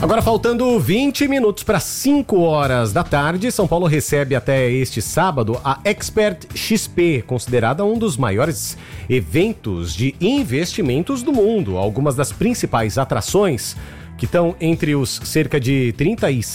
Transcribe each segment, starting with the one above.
Agora, faltando 20 minutos para 5 horas da tarde, São Paulo recebe até este sábado a Expert XP, considerada um dos maiores eventos de investimentos do mundo. Algumas das principais atrações que estão entre os cerca de 30 e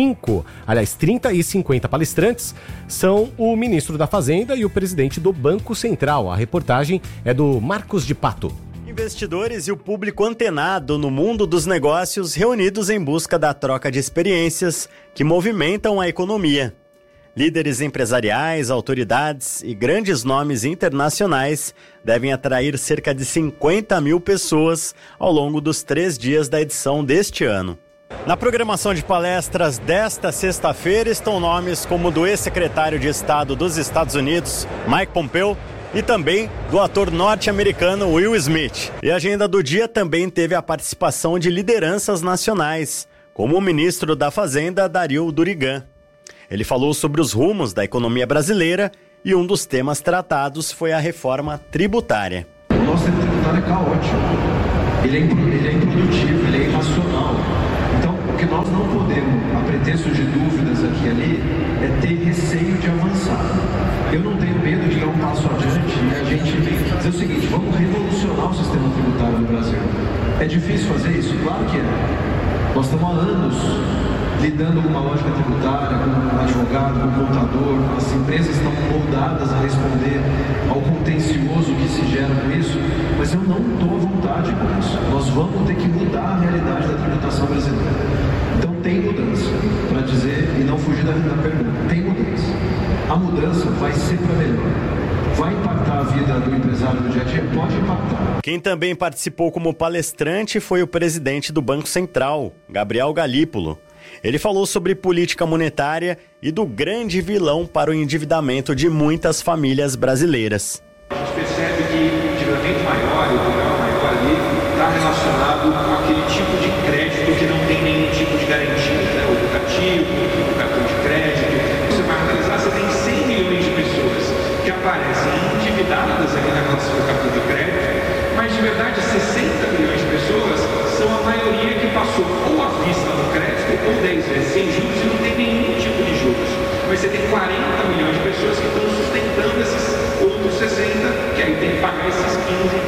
50 palestrantes são o ministro da Fazenda e o presidente do Banco Central. A reportagem é do Marcos de Pato. Investidores e o público antenado no mundo dos negócios reunidos em busca da troca de experiências que movimentam a economia. Líderes empresariais, autoridades e grandes nomes internacionais devem atrair cerca de 50 mil pessoas ao longo dos 3 dias da edição deste ano. Na programação de palestras desta sexta-feira estão nomes como o do ex-secretário de Estado dos Estados Unidos, Mike Pompeo, e também do ator norte-americano Will Smith. E a agenda do dia também teve a participação de lideranças nacionais, como o ministro da Fazenda, Dario Durigan. Ele falou sobre os rumos da economia brasileira e um dos temas tratados foi a reforma tributária. O nosso sistema tributário é caótico, ele é improdutivo, ele é irracional. Então, o que nós não podemos, a pretexto de dúvidas aqui e ali, é ter receio de avançar. Eu não tenho medo de dar um passo adiante e a gente dizer o seguinte: vamos revolucionar o sistema tributário do Brasil. É difícil fazer isso? Claro que é. Nós estamos há anos lidando com uma lógica tributária, com um advogado, com um contador, as empresas estão moldadas a responder ao contencioso que se gera com isso, mas eu não estou à vontade com isso. Nós vamos ter que mudar a realidade da tributação brasileira. Então tem mudança, para dizer e não fugir da pergunta, tem mudança. A mudança vai ser para melhor. Vai impactar a vida do empresário do dia a dia? Pode impactar. Quem também participou como palestrante foi o presidente do Banco Central, Gabriel Galípolo. Ele falou sobre política monetária e do grande vilão para o endividamento de muitas famílias brasileiras. A gente percebe que o endividamento maior, o grau maior ali, está relacionado com aquele tipo de crédito que não tem nenhum tipo de garantia, né? O educativo, o cartão de crédito. Você vai analisar, você tem 100 milhões de pessoas que aparecem endividadas ali na relação do cartão de crédito, mas de verdade 60 milhões de pessoas são a maioria que passou ou à vista no crédito ou 10 vezes sem juros e não tem nenhum tipo de juros. Mas você tem 40 milhões de pessoas que estão sustentando esses outros 60, que aí tem que pagar esses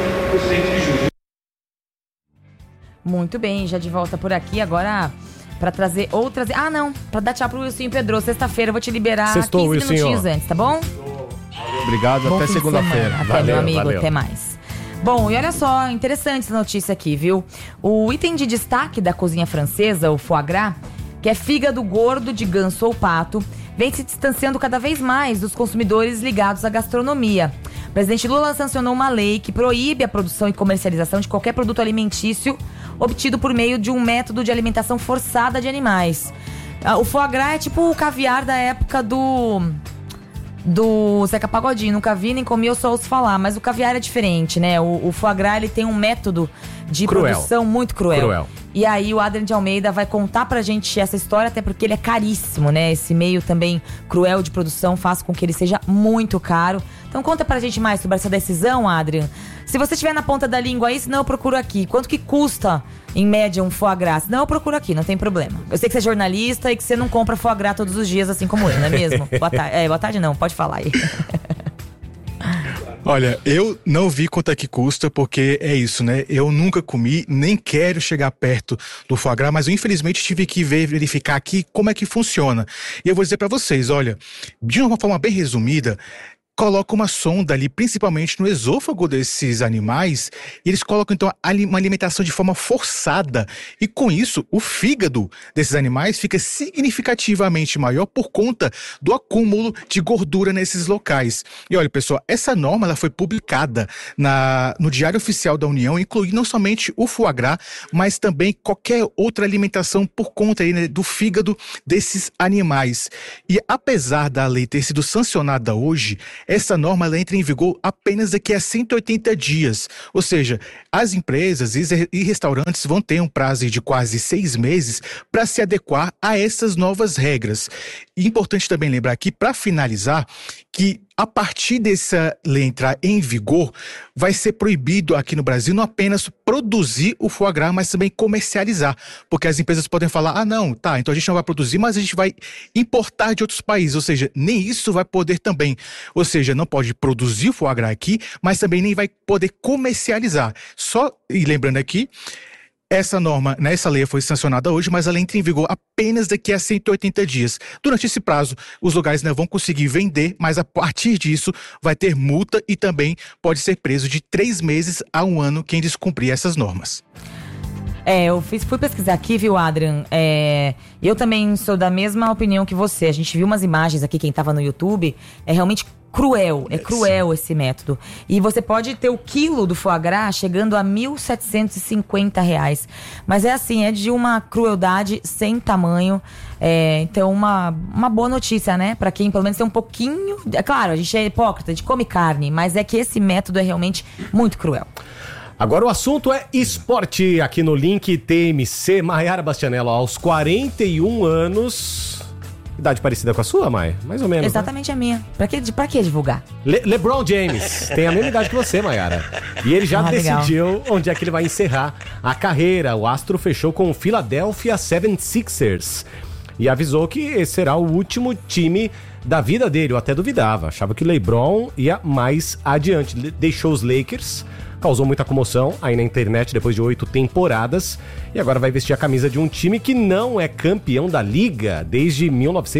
15% de juros. Muito bem, já de volta por aqui agora para trazer outras... Ah, não, para dar tchau pro Wilson Pedro. Sexta-feira eu vou te liberar. Sextou, 15 minutinhos antes, tá bom? Obrigado, Bom até fim de segunda-feira. semana. Até, Valeu, meu amigo, valeu. até mais. Bom, e olha só, interessante essa notícia aqui, viu? O item de destaque da cozinha francesa, o foie gras, que é fígado gordo de ganso ou pato, vem se distanciando cada vez mais dos consumidores ligados à gastronomia. O presidente Lula sancionou uma lei que proíbe a produção e comercialização de qualquer produto alimentício obtido por meio de um método de alimentação forçada de animais. O foie gras é tipo o caviar da época do Zeca Pagodinho. Nunca vi, nem comi, eu só ouço falar. Mas o caviar é diferente, né? O foie gras, ele tem um método de produção muito cruel. E aí o Adrian de Almeida vai contar pra gente essa história, até porque ele é caríssimo, né? Esse meio também cruel de produção faz com que ele seja muito caro. Então conta pra gente mais sobre essa decisão, Adrian. Se você estiver na ponta da língua aí, senão eu procuro aqui. Quanto que custa, em média, um foie gras? Não, eu procuro aqui, não tem problema. Eu sei que você é jornalista e que você não compra foie gras todos os dias, assim como eu, não é mesmo? Boa tarde. Boa tarde não, pode falar aí. Olha, eu não vi quanto é que custa, porque é isso, né? Eu nunca comi, nem quero chegar perto do foie gras, mas eu infelizmente tive que verificar aqui como é que funciona. E eu vou dizer pra vocês, olha, de uma forma bem resumida, coloca uma sonda ali, principalmente no esôfago desses animais, e eles colocam então uma alimentação de forma forçada, e com isso o fígado desses animais fica significativamente maior por conta do acúmulo de gordura nesses locais. E olha, pessoal, essa norma ela foi publicada no Diário Oficial da União, incluindo não somente o foie gras, mas também qualquer outra alimentação por conta aí, né, do fígado desses animais. E apesar da lei ter sido sancionada hoje, essa norma ela entra em vigor apenas daqui a 180 dias. Ou seja, as empresas e restaurantes vão ter um prazo de quase 6 meses para se adequar a essas novas regras. E importante também lembrar aqui, para finalizar, que A partir dessa lei entrar em vigor, vai ser proibido aqui no Brasil não apenas produzir o foie gras, mas também comercializar. Porque as empresas podem falar, não, tá, então a gente não vai produzir, mas a gente vai importar de outros países. Ou seja, nem isso vai poder também. Ou seja, não pode produzir o foie gras aqui, mas também nem vai poder comercializar. Só, e lembrando aqui, essa norma, né, essa lei foi sancionada hoje, mas ela entra em vigor apenas daqui a 180 dias. Durante esse prazo, os lugares não vão conseguir vender, mas a partir disso vai ter multa e também pode ser preso de 3 meses a 1 ano quem descumprir essas normas. Eu fui pesquisar aqui, viu, Adrian? Eu também sou da mesma opinião que você. A gente viu umas imagens aqui, quem tava no YouTube, é realmente cruel, cruel esse método. E você pode ter o quilo do foie gras chegando a R$ 1.750. Mas é assim, é de uma crueldade sem tamanho. Então, uma boa notícia, né? Pra quem pelo menos tem um pouquinho... É claro, a gente é hipócrita, a gente come carne, mas é que esse método é realmente muito cruel. Agora o assunto é esporte aqui no Link TMC. Maiara Bastianello, aos 41 anos... Idade parecida com a sua, Maia? Mais ou menos. Exatamente, né? A minha. Pra que divulgar? LeBron James tem a mesma idade que você, Maiara. E ele já decidiu onde é que ele vai encerrar a carreira. O astro fechou com o Philadelphia 76ers e avisou que esse será o último time da vida dele. Eu até duvidava. Achava que o LeBron ia mais adiante. Deixou os Lakers... Causou muita comoção aí na internet depois de 8 temporadas. E agora vai vestir a camisa de um time que não é campeão da Liga desde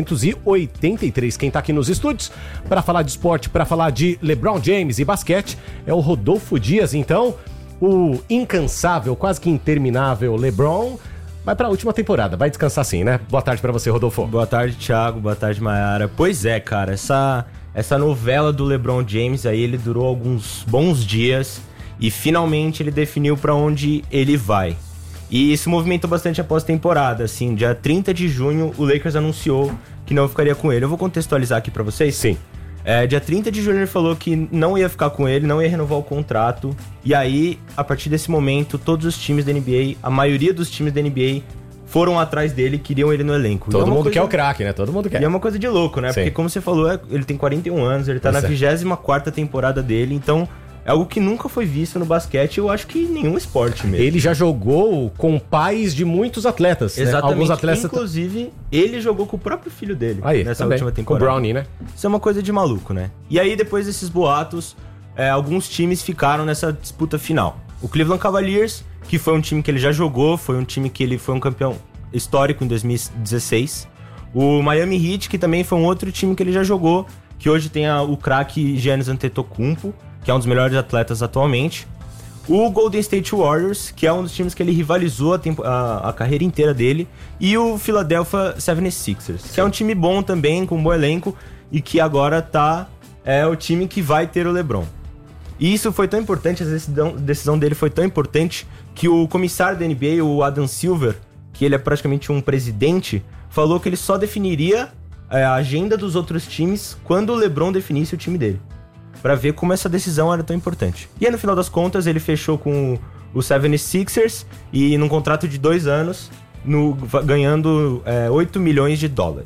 1983. Quem tá aqui nos estúdios para falar de esporte, para falar de LeBron James e basquete, é o Rodolfo Dias. Então, o incansável, quase que interminável LeBron vai pra última temporada. Vai descansar sim, né? Boa tarde pra você, Rodolfo. Boa tarde, Thiago. Boa tarde, Maiara. Pois é, cara. Essa novela do LeBron James aí, ele durou alguns bons dias. E finalmente ele definiu pra onde ele vai. E isso movimentou bastante após a temporada. Assim, dia 30 de junho, o Lakers anunciou que não ficaria com ele. Eu vou contextualizar aqui pra vocês? Sim. Dia 30 de junho ele falou que não ia ficar com ele, não ia renovar o contrato. E aí, a partir desse momento, todos os times da NBA, a maioria dos times da NBA, foram atrás dele, queriam ele no elenco. Todo mundo quer o craque, né? Todo mundo quer. E é uma coisa de louco, né? Sim. Porque como você falou, ele tem 41 anos, ele tá na 24ª temporada dele, então... É algo que nunca foi visto no basquete, eu acho que em nenhum esporte mesmo. Ele já jogou com pais de muitos atletas, exatamente, né? Alguns atletas... Inclusive, ele jogou com o próprio filho dele nessa última temporada. Com o Brownie, né? Isso é uma coisa de maluco, né? E aí, depois desses boatos, alguns times ficaram nessa disputa final. O Cleveland Cavaliers, que foi um time que ele já jogou, foi um time que ele foi um campeão histórico em 2016. O Miami Heat, que também foi um outro time que ele já jogou, que hoje tem o craque Giannis Antetokounmpo, que é um dos melhores atletas atualmente. O Golden State Warriors, que é um dos times que ele rivalizou a carreira inteira dele. E o Philadelphia 76ers, que é um time bom também, com um bom elenco, e que agora é o time que vai ter o LeBron. E isso foi tão importante, a decisão dele foi tão importante, que o comissário da NBA, o Adam Silver, que ele é praticamente um presidente, falou que ele só definiria a agenda dos outros times quando o LeBron definisse o time dele. Pra ver como essa decisão era tão importante. E aí, no final das contas, ele fechou com o 76ers e num contrato de 2 anos, ganhando $8 milhões.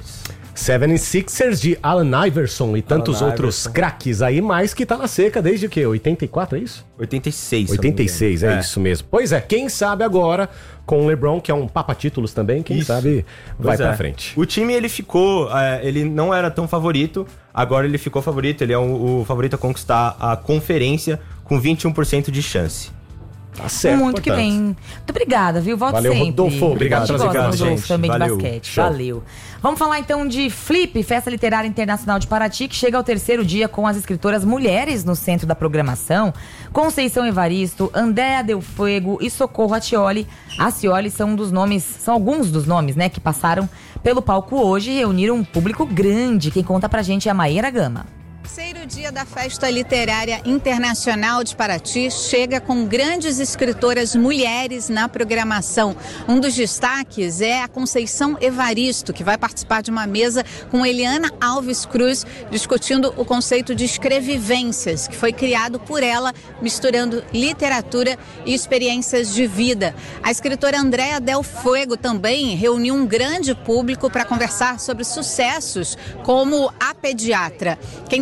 76ers de Allen Iverson e tantos outros craques aí, mais que tá na seca desde o quê? 84, é isso? 86. 86, é isso mesmo. Pois é, quem sabe agora, com o LeBron, que é um papa-títulos também, quem sabe vai pra frente. O time, ele ficou, ele não era tão favorito, agora ele ficou favorito, ele é o favorito a conquistar a conferência com 21% de chance. Tá certo, muito que bem. Muito obrigada, viu? Volto Valeu, sempre. Rodolfo. Obrigado pelas ligadas, gente. Também Valeu. de basquete. Show. Valeu. Vamos falar então de Flip, Festa Literária Internacional de Paraty, que chega ao terceiro dia com as escritoras mulheres no centro da programação. Conceição Evaristo, Andréa Del Fuego e Socorro Accioli. Accioli são alguns dos nomes, né, que passaram pelo palco hoje e reuniram um público grande. Quem conta pra gente é a Maíra Gama. Terceiro dia da Festa Literária Internacional de Paraty chega com grandes escritoras mulheres na programação. Um dos destaques é a Conceição Evaristo, que vai participar de uma mesa com Eliana Alves Cruz, discutindo o conceito de escrevivências, que foi criado por ela, misturando literatura e experiências de vida. A escritora Andréa Del Fuego também reuniu um grande público para conversar sobre sucessos como A Pediatra. Quem também esteve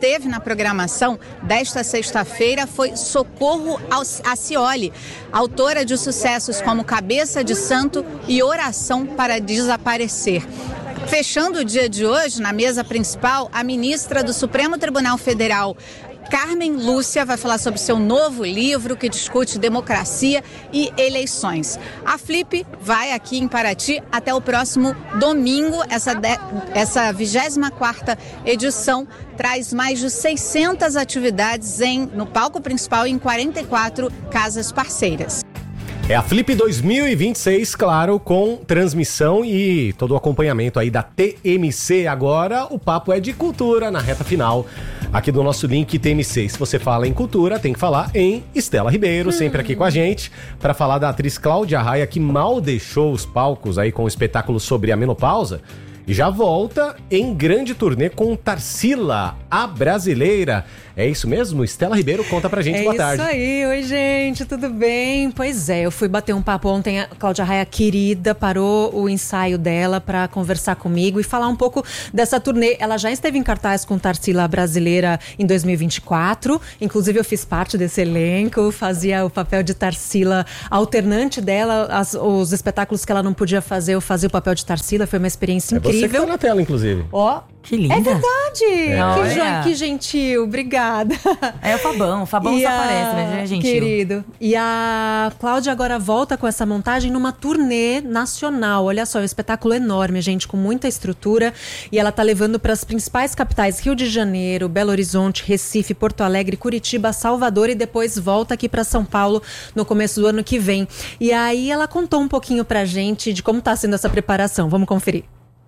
esteve na programação desta sexta-feira foi Socorro Acioli, autora de sucessos como Cabeça de Santo e Oração para Desaparecer. Fechando o dia de hoje, na mesa principal, a ministra do Supremo Tribunal Federal, Carmen Lúcia, vai falar sobre seu novo livro que discute democracia e eleições. A Flip vai aqui em Paraty até o próximo domingo. Essa 24ª edição traz mais de 600 atividades no palco principal em 44 casas parceiras. É a Flip 2026, claro, com transmissão e todo o acompanhamento aí da TMC. Agora o papo é de cultura na reta final aqui do nosso link TMC. Se você fala em cultura, tem que falar em Estela Ribeiro, sempre aqui com a gente, para falar da atriz Cláudia Raia, que mal deixou os palcos aí com o espetáculo sobre a menopausa. E já volta em grande turnê com Tarsila, a brasileira. É isso mesmo? Estela Ribeiro, conta pra gente. Boa tarde. É isso aí. Oi, gente, tudo bem? Pois é, eu fui bater um papo ontem. A Cláudia Raia, querida, parou o ensaio dela pra conversar comigo e falar um pouco dessa turnê. Ela já esteve em cartaz com Tarsila, a brasileira, em 2024. Inclusive, eu fiz parte desse elenco, fazia o papel de Tarsila, alternante dela. Os espetáculos que ela não podia fazer, eu fazia o papel de Tarsila. Foi uma experiência incrível. Você que tá na tela, inclusive. Ó, que linda. É verdade. É. Que gentil, obrigada. É o Fabão só aparece, mas é gentil. Querido. E a Cláudia agora volta com essa montagem numa turnê nacional. Olha só, é um espetáculo enorme, gente, com muita estrutura. E ela tá levando para as principais capitais: Rio de Janeiro, Belo Horizonte, Recife, Porto Alegre, Curitiba, Salvador, e depois volta aqui para São Paulo no começo do ano que vem. E aí ela contou um pouquinho pra gente de como tá sendo essa preparação. Vamos conferir.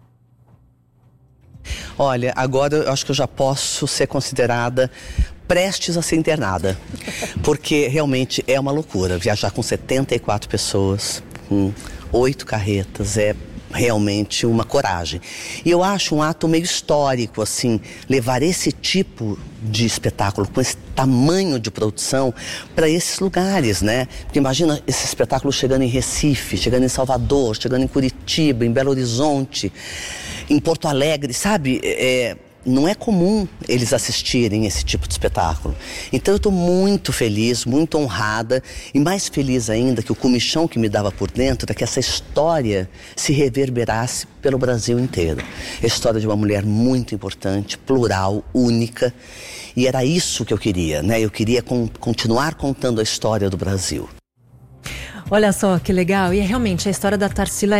Olha, agora eu acho que eu já posso ser considerada prestes a ser internada, porque realmente é uma loucura viajar com 74 pessoas, 8 carretas, é realmente uma coragem. E eu acho um ato meio histórico, assim, levar esse tipo de espetáculo, com esse tamanho de produção, para esses lugares, né? Porque imagina esse espetáculo chegando em Recife, chegando em Salvador, chegando em Curitiba, em Belo Horizonte, em Porto Alegre, sabe? Não é comum eles assistirem esse tipo de espetáculo. Então eu estou muito feliz, muito honrada, e mais feliz ainda que o comichão que me dava por dentro é que essa história se reverberasse pelo Brasil inteiro. É a história de uma mulher muito importante, plural, única, e era isso que eu queria, né? Eu queria continuar contando a história do Brasil. Olha só que legal, e realmente a história da Tarsila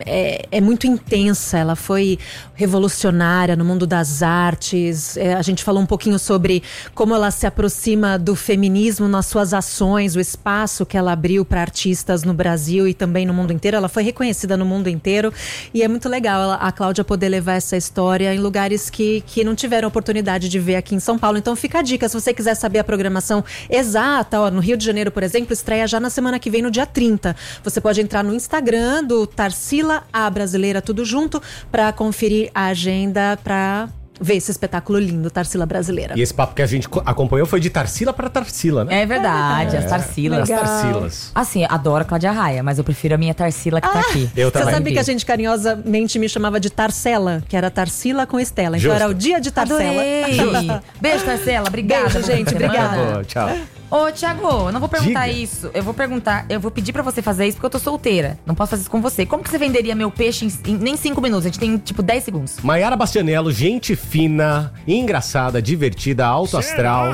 é muito intensa. Ela foi revolucionária no mundo das artes. A gente falou um pouquinho sobre como ela se aproxima do feminismo nas suas ações, o espaço que ela abriu para artistas no Brasil e também no mundo inteiro. Ela foi reconhecida no mundo inteiro, e é muito legal a Cláudia poder levar essa história em lugares que não tiveram oportunidade de ver aqui em São Paulo. Então fica a dica, se você quiser saber a programação exata, no Rio de Janeiro, por exemplo, estreia já na semana que vem, no dia 30. Você pode entrar no Instagram do Tarsila, a brasileira, tudo junto, para conferir a agenda, para ver esse espetáculo lindo, Tarsila brasileira. E esse papo que a gente acompanhou foi de Tarsila para Tarsila, né? É verdade, as Tarsilas. Legal. As Tarsilas. Assim, adoro a Cláudia Raia, mas eu prefiro a minha Tarsila que tá aqui. Eu também. Você sabe que a gente carinhosamente me chamava de Tarsela, que era Tarsila com Estela. Então Justo. era o dia de Tarsela. Adorei. Beijo, Tarsila. Obrigada. Beijo, gente. Obrigada. Boa, tchau. Ô, Thiago, eu não vou perguntar Diga. isso. Eu vou pedir pra você fazer isso porque eu tô solteira. Não posso fazer isso com você. Como que você venderia meu peixe em nem 5 minutos? A gente tem, 10 segundos. Maiara Bastianello, gente fina, engraçada, divertida, alto astral,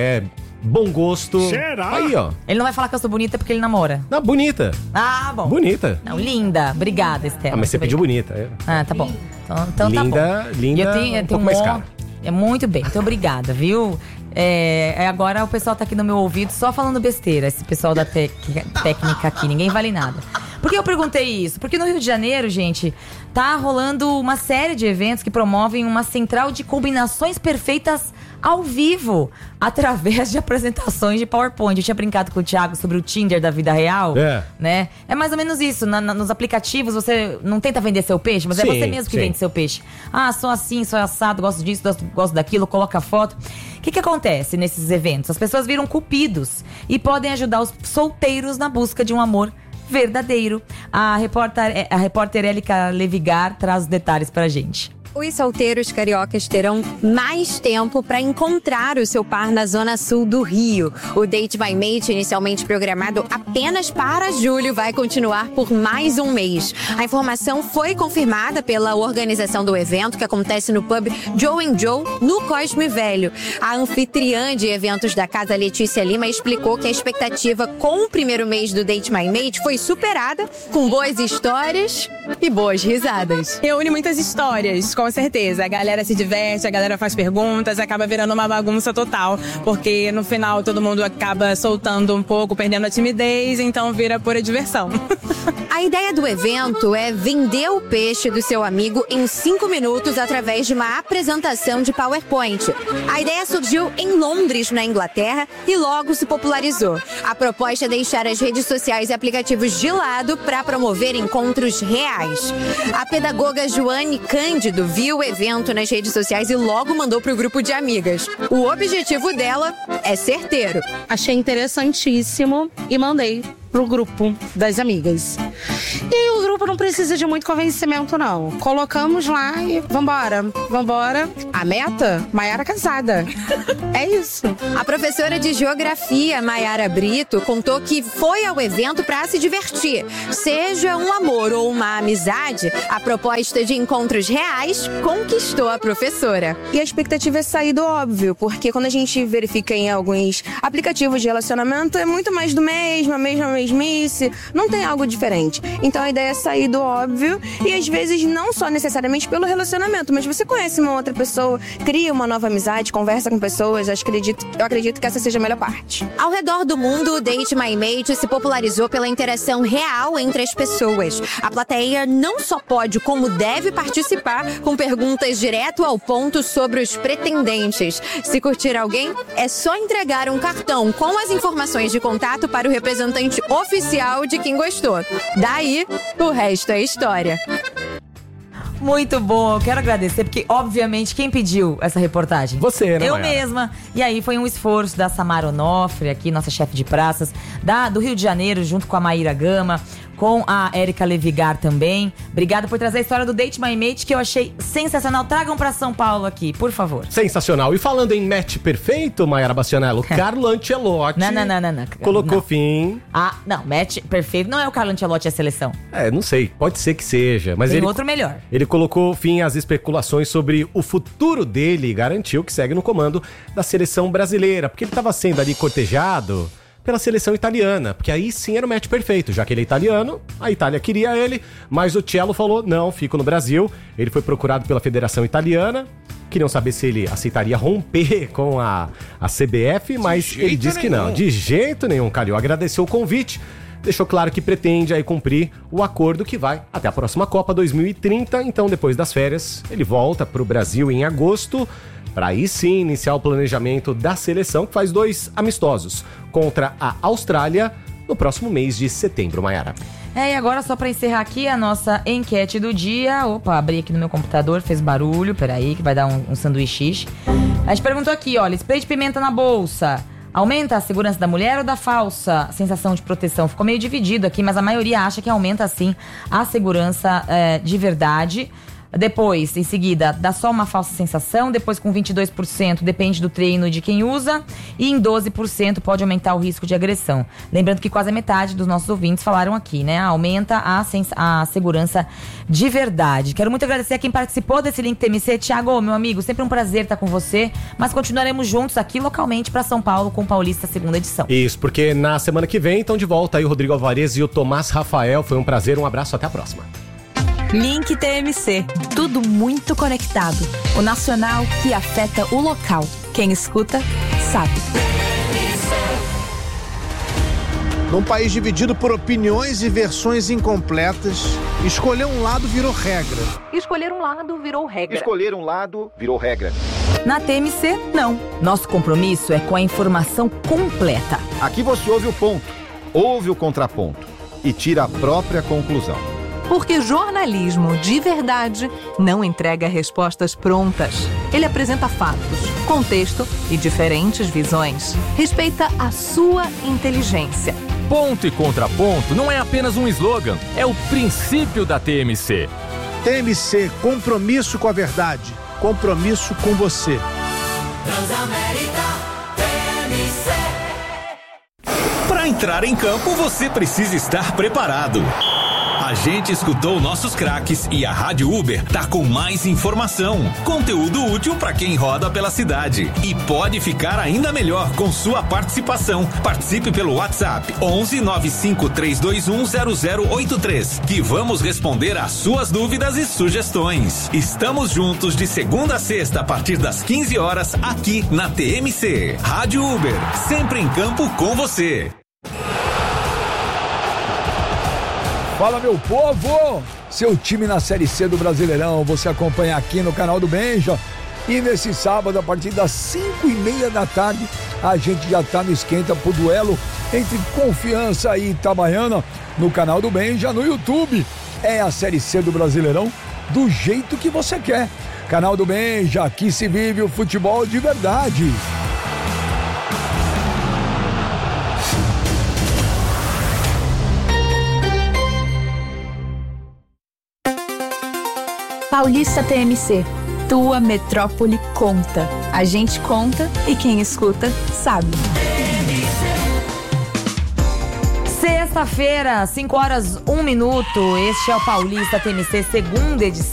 bom gosto. Será? Aí, ó. Ele não vai falar que eu sou bonita porque ele namora. Não, bonita. Ah, bom. Bonita. Não, linda. Obrigada, Estela. Ah, mas você pediu bonita. Ah, tá bom. Então linda, tá bom. linda, E eu tenho um pouco mais cara. É muito bem. Muito obrigada, viu? Agora o pessoal tá aqui no meu ouvido só falando besteira. Esse pessoal da técnica aqui. Ninguém vale nada. Por que eu perguntei isso? Porque no Rio de Janeiro, gente, tá rolando uma série de eventos que promovem uma central de combinações perfeitas ao vivo, através de apresentações de PowerPoint. Eu tinha brincado com o Thiago sobre o Tinder da vida real, né? É mais ou menos isso. Nos aplicativos você não tenta vender seu peixe, mas é você mesmo que vende seu peixe. Ah, sou assim, sou assado, gosto disso, gosto daquilo, coloca foto. O que acontece nesses eventos? As pessoas viram cupidos e podem ajudar os solteiros na busca de um amor verdadeiro. A repórter Élica Levigar traz os detalhes pra gente. Os solteiros cariocas terão mais tempo para encontrar o seu par na zona sul do Rio. O Date by Mate, inicialmente programado apenas para julho, vai continuar por mais um mês. A informação foi confirmada pela organização do evento, que acontece no pub Joe & Joe, no Cosme Velho. A anfitriã de eventos da casa, Letícia Lima, explicou que a expectativa com o primeiro mês do Date by Mate foi superada, com boas histórias e boas risadas. Reúne muitas histórias, com certeza. A galera se diverte, a galera faz perguntas, acaba virando uma bagunça total, porque no final todo mundo acaba soltando um pouco, perdendo a timidez, então vira pura diversão. A ideia do evento é vender o peixe do seu amigo em 5 minutos através de uma apresentação de PowerPoint. A ideia surgiu em Londres, na Inglaterra, e logo se popularizou. A proposta é deixar as redes sociais e aplicativos de lado para promover encontros reais. A pedagoga Joane Cândido viu o evento nas redes sociais e logo mandou para o grupo de amigas. O objetivo dela é certeiro. Achei interessantíssimo e mandei pro grupo das amigas. E o grupo não precisa de muito convencimento, não. Colocamos lá e vambora. A meta? Maiara casada. É isso. A professora de geografia, Maiara Brito, contou que foi ao evento para se divertir. Seja um amor ou uma amizade, a proposta de encontros reais conquistou a professora. E a expectativa é sair do óbvio, porque quando a gente verifica em alguns aplicativos de relacionamento, é muito mais do mesmo, a mesma mesmice, não tem algo diferente. Então a ideia é sair do óbvio e às vezes não só necessariamente pelo relacionamento, mas você conhece uma outra pessoa, cria uma nova amizade, conversa com pessoas, eu acredito que essa seja a melhor parte. Ao redor do mundo, o Date My Mate se popularizou pela interação real entre as pessoas. A plateia não só pode, como deve participar com perguntas direto ao ponto sobre os pretendentes. Se curtir alguém, é só entregar um cartão com as informações de contato para o representante oficial de quem gostou. Daí, o resto é história. Muito bom, eu quero agradecer, porque obviamente quem pediu essa reportagem? Você, né, Eu Maiara? mesma. E aí foi um esforço da Samara Onofre, aqui, nossa chefe de praças, do Rio de Janeiro, junto com a Maíra Gama, com a Érica Levigar também. Obrigada por trazer a história do Date My Mate, que eu achei sensacional. Tragam pra São Paulo aqui, por favor. Sensacional. E falando em match perfeito, Maiara Bastianello, Carlo Ancelotti Não. colocou fim. Não, match perfeito não é o Carlo Ancelotti, é a seleção. Não sei, pode ser que seja, mas Tem ele outro melhor. Ele colocou fim às especulações sobre o futuro dele e garantiu que segue no comando da seleção brasileira, porque ele estava sendo ali cortejado pela seleção italiana, porque aí sim era o match perfeito, já que ele é italiano, a Itália queria ele, mas o Cello falou, não, fico no Brasil. Ele foi procurado pela Federação Italiana, queriam saber se ele aceitaria romper com a CBF, mas ele disse que não, de jeito nenhum, Calil. Agradeceu o convite, deixou claro que pretende aí cumprir o acordo que vai até a próxima Copa 2030, então depois das férias ele volta para o Brasil em agosto, para aí sim iniciar o planejamento da seleção, que faz 2 amistosos contra a Austrália no próximo mês de setembro, Maiara. E agora só pra encerrar aqui a nossa enquete do dia. Opa, abri aqui no meu computador, fez barulho, peraí que vai dar um sanduíche. A gente perguntou aqui, olha, spray de pimenta na bolsa aumenta a segurança da mulher ou da falsa sensação de proteção? Ficou meio dividido aqui, mas a maioria acha que aumenta sim a segurança de verdade. Depois, em seguida, dá só uma falsa sensação. Depois, com 22%, depende do treino de quem usa. E em 12% pode aumentar o risco de agressão. Lembrando que quase a metade dos nossos ouvintes falaram aqui, né? Aumenta a segurança de verdade. Quero muito agradecer a quem participou desse Link TMC. Thiago, meu amigo, sempre um prazer estar com você. Mas continuaremos juntos aqui localmente para São Paulo com o Paulista, segunda edição. Isso, porque na semana que vem estão de volta aí o Rodrigo Alvarez e o Tomás Rafael. Foi um prazer, um abraço, até a próxima. Link TMC. Tudo muito conectado. O nacional que afeta o local. Quem escuta, sabe. Num país dividido por opiniões e versões incompletas, escolher um lado virou regra. Escolher um lado virou regra. Escolher um lado virou regra. Na TMC, não. Nosso compromisso é com a informação completa. Aqui você ouve o ponto, ouve o contraponto e tira a própria conclusão. Porque jornalismo de verdade não entrega respostas prontas. Ele apresenta fatos, contexto e diferentes visões. Respeita a sua inteligência. Ponto e contraponto não é apenas um slogan, é o princípio da TMC. TMC, compromisso com a verdade, compromisso com você. Transamérica TMC. Para entrar em campo, você precisa estar preparado. A gente escutou nossos craques e a Rádio Uber tá com mais informação, conteúdo útil para quem roda pela cidade. E pode ficar ainda melhor com sua participação. Participe pelo WhatsApp 11 95 321 0083, que vamos responder às suas dúvidas e sugestões. Estamos juntos de segunda a sexta a partir das 15 horas aqui na TMC. Rádio Uber, sempre em campo com você. Fala, meu povo! Seu time na Série C do Brasileirão, você acompanha aqui no canal do Benja. E nesse sábado, a partir das 5:30 da tarde, a gente já tá no esquenta pro duelo entre Confiança e Itabaiana no canal do Benja, no YouTube. É a Série C do Brasileirão do jeito que você quer. Canal do Benja, aqui se vive o futebol de verdade. Paulista TMC, tua metrópole conta. A gente conta e quem escuta sabe. Sexta-feira, 5 horas 1 minuto. Este é o Paulista TMC, segunda edição.